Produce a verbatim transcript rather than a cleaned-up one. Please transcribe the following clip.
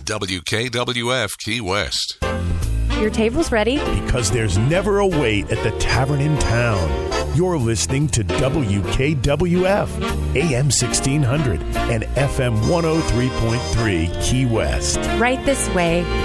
W K W F Key West. Your table's ready. Because there's never a wait at the tavern in town. You're listening to W K W F, A M sixteen hundred and F M one oh three point three Key West. Right this way.